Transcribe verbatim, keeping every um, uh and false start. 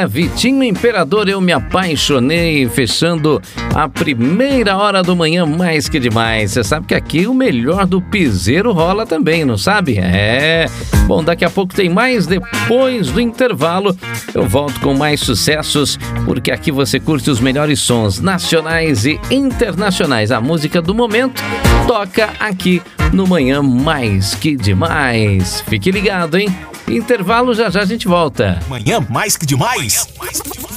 Vitinho Imperador, Eu Me Apaixonei, fechando a primeira hora do Manhã Mais Que Demais. Você sabe que aqui o melhor do piseiro rola também, não sabe? É. Bom, daqui a pouco tem mais, depois do intervalo eu volto com mais sucessos, porque aqui você curte os melhores sons nacionais e internacionais. A música do momento toca aqui no Manhã Mais Que Demais. Fique ligado, hein? Intervalo, já já a gente volta. Manhã Mais Que Demais. Manhã Mais Que Demais.